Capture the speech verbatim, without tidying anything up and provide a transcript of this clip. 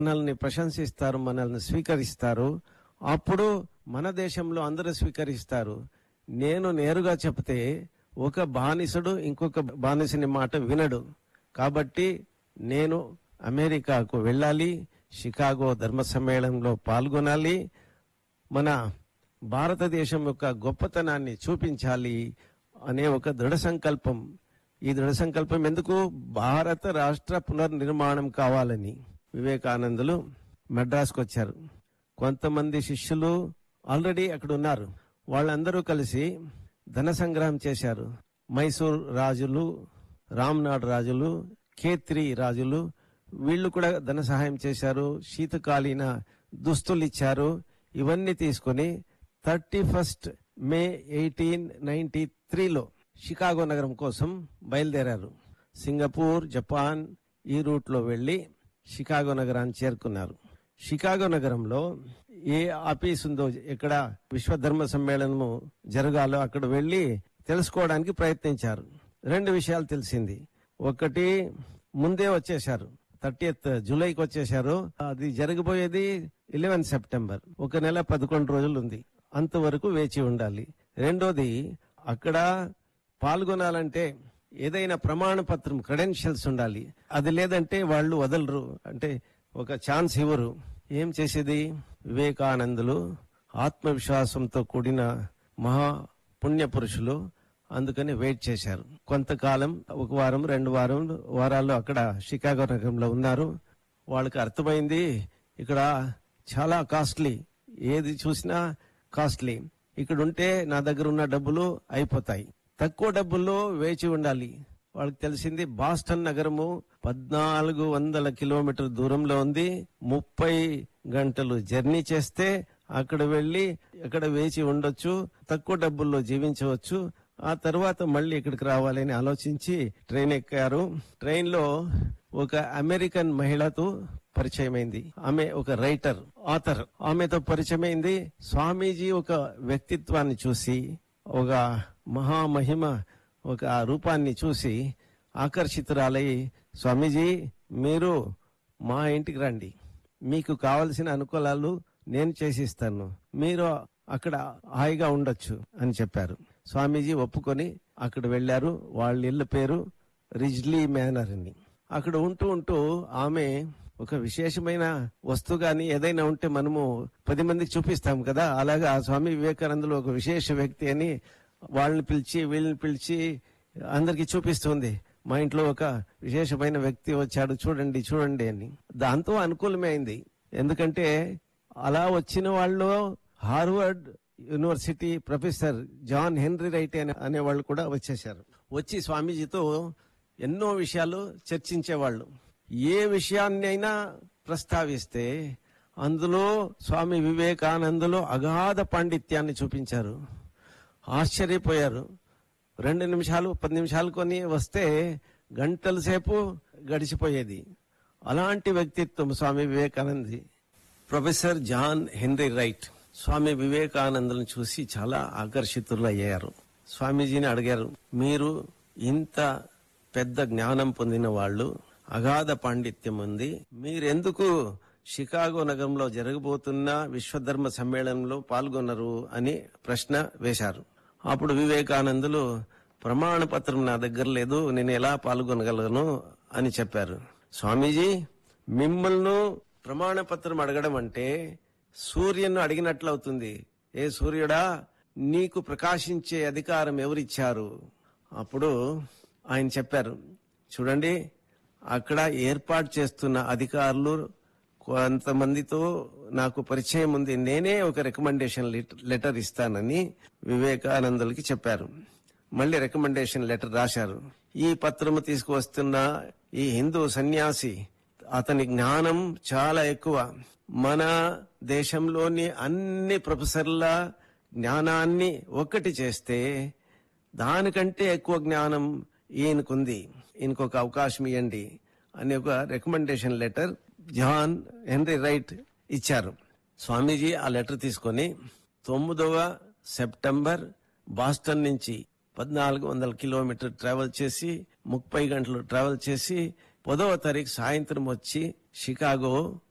మనల్ని ప్రశంసిస్తారు, మనల్ని స్వీకరిస్తారు. అప్పుడు మన దేశంలో అందరూ స్వీకరిస్తారు. నేను నేరుగా చెప్తే ఒక బానిసడు ఇంకొక బానిసని మాట వినడు. కాబట్టి నేను అమెరికాకు వెళ్ళాలి, షికాగో ధర్మ సమ్మేళనంలో పాల్గొనాలి, మన భారతదేశం యొక్క గొప్పతనాన్ని చూపించాలి అనే ఒక దృఢ సంకల్పం. ఈ దృఢ సంకల్పం ఎందుకు? భారత రాష్ట్ర పునర్నిర్మాణం కావాలని. వివేకానందులు మద్రాసుకు వచ్చారు. కొంతమంది శిష్యులు ఆల్రెడీ అక్కడ ఉన్నారు. వాళ్ళందరూ కలిసి ధన సంగ్రహం చేశారు. మైసూర్ రాజులు, రామ్నాడ్ రాజులు, ఖేత్రి రాజులు వీళ్ళు కూడా ధన సహాయం చేశారు. శీతకాలీన దుస్తులు ఇచ్చారు. ఇవన్నీ తీసుకుని థర్టీ ఫస్ట్ మే ఎయిటీన్ నైన్టీ త్రీలో షికాగో నగరం కోసం బయలుదేరారు. సింగపూర్, జపాన్ ఈ రూట్ లో వెళ్లి షికాగో నగరాన్ని చేరుకున్నారు. షికాగో నగరంలో ఏ ఆఫీస్ ఉందో, ఎక్కడ విశ్వధర్మ సమ్మేళనము జరగాలో అక్కడ వెళ్లి తెలుసుకోవడానికి ప్రయత్నించారు. రెండు విషయాలు తెలిసింది. ఒకటి, ముందే వచ్చేశారు, థర్టీయత్ జూలైకి వచ్చేశారు. అది జరగబోయేది ఇలెవెన్ సెప్టెంబర్, ఒక నెల పదకొండు రోజులు ఉంది. అంతవరకు వేచి ఉండాలి. రెండోది, అక్కడ పాల్గొనాలంటే ఏదైనా ప్రమాణ పత్రం, క్రెడెన్షియల్స్ ఉండాలి. అది లేదంటే వాళ్ళు వదలరు, అంటే ఒక ఛాన్స్ ఇవ్వరు. ఏం చేసేది? వివేకానందులు ఆత్మవిశ్వాసంతో కూడిన మహా పుణ్య పురుషులు, అందుకని వెయిట్ చేశారు. కొంతకాలం, ఒక వారం, రెండు వారం వారాలు అక్కడ షికాగో నగరంలో ఉన్నారు. వాళ్ళకి అర్థమైంది ఇక్కడ చాలా కాస్ట్లీ, ఏది చూసినా కాస్ట్లీ. ఇక్కడ ఉంటే నా దగ్గర ఉన్న డబ్బులు అయిపోతాయి, తక్కువ డబ్బుల్లో వేచి ఉండాలి. వాళ్ళకి తెలిసింది బాస్టన్ నగరము పద్నాలుగు వందల కిలోమీటర్ దూరంలో ఉంది. ముప్పై గంటలు జర్నీ చేస్తే అక్కడ వెళ్లి అక్కడ వేచి ఉండొచ్చు, తక్కువ డబ్బుల్లో జీవించవచ్చు. ఆ తర్వాత మళ్ళీ ఇక్కడికి రావాలని ఆలోచించి ట్రైన్ ఎక్కారు. ట్రైన్ లో ఒక అమెరికన్ మహిళతో పరిచయమైంది. ఆమె ఒక రైటర్, ఆథర్. ఆమెతో పరిచయమైంది. స్వామీజీ ఒక వ్యక్తిత్వాన్ని చూసి, ఒక మహామహిమ ఒక రూపాన్ని చూసి ఆకర్షితురాలై, స్వామీజీ మీరు మా ఇంటికి రండి, మీకు కావలసిన అనుకూలాలు నేను చేసిస్తాను, మీరు అక్కడ హాయిగా ఉండొచ్చు అని చెప్పారు. స్వామీజీ ఒప్పుకొని అక్కడ వెళ్లారు. వాళ్ళ ఇళ్ల పేరు రిజ్లీ మేనర్ అని. అక్కడ ఉంటూ ఉంటూ ఆమె ఒక విశేషమైన వస్తువు గాని ఏదైనా ఉంటే మనము పది మందికి చూపిస్తాం కదా, అలాగా స్వామి వివేకానందులు ఒక విశేష వ్యక్తి అని వాళ్ళని పిలిచి వీళ్ళని పిలిచి అందరికి చూపిస్తుంది. మా ఇంట్లో ఒక విశేషమైన వ్యక్తి వచ్చాడు, చూడండి చూడండి అని. దాంతో అనుకూలమే అయింది. ఎందుకంటే అలా వచ్చిన వాళ్ళు Harvard university professor John henry right అనే వాళ్ళు కూడా వచ్చేశారు. వచ్చి స్వామీజీతో ఎన్నో విషయాలు చర్చించేవాళ్ళు. ఏ విషయాన్ని అయినా ప్రస్తావిస్తే అందులో స్వామి వివేకానందులు అగాధ పాండిత్యాన్ని చూపించారు. ఆశ్చర్యపోయారు. రెండు నిమిషాలు పది నిమిషాలు కొని వస్తే గంటల సేపు గడిచిపోయేది. అలాంటి వ్యక్తిత్వం స్వామి వివేకానంది. ప్రొఫెసర్ జాన్ హెన్రీ రైట్ స్వామి వివేకానందులను చూసి చాలా ఆకర్షితులు అయ్యారు. స్వామీజీని అడిగారు, మీరు ఇంత పెద్ద జ్ఞానం పొందిన వాళ్ళు, అగాధ పాండిత్యం ఉంది, మీరెందుకు షికాగో నగరంలో జరగబోతున్న విశ్వధర్మ సమ్మేళనంలో పాల్గొన్నారు అని ప్రశ్న వేశారు. అప్పుడు వివేకానందులు, ప్రమాణ పత్రం నా దగ్గర లేదు, నేను ఎలా పాల్గొనగలను అని చెప్పారు. స్వామీజీ, మిమ్మల్ని ప్రమాణ పత్రం అడగడం అంటే సూర్యుని అడిగినట్లు అవుతుంది. ఏ సూర్యుడా, నీకు ప్రకాశించే అధికారం ఎవరిచ్చారు? అప్పుడు ఆయన చెప్పారు, చూడండి, అక్కడ ఏర్పాటు చేస్తున్న అధికారులు కొంతమందితో నాకు పరిచయం ఉంది, నేనే ఒక రికమెండేషన్ లెటర్ ఇస్తానని వివేకానందులకి చెప్పారు. మళ్ళీ రికమెండేషన్ లెటర్ రాశారు. ఈ పత్రము తీసుకువస్తున్న ఈ హిందూ సన్యాసి, అతని జ్ఞానం చాలా ఎక్కువ, మన దేశంలోని అన్ని ప్రొఫెసర్ల జ్ఞానాన్ని ఒక్కటి చేస్తే దానికంటే ఎక్కువ జ్ఞానం ఈయనకుంది, ఈయనకొక అవకాశం ఇవ్వండి అని ఒక recommendation letter John henry right ఇచ్చారు. స్వామీజీ ఆ లెటర్ తీసుకొని తొమ్మిదవ సెప్టెంబర్ బాస్టన్ నుంచి పద్నాలుగు వందల కిలోమీటర్ ట్రావెల్ చేసి ముప్పై గంటలు ట్రావెల్ చేసి పదవ తారీఖు సాయంత్రం వచ్చి షికాగో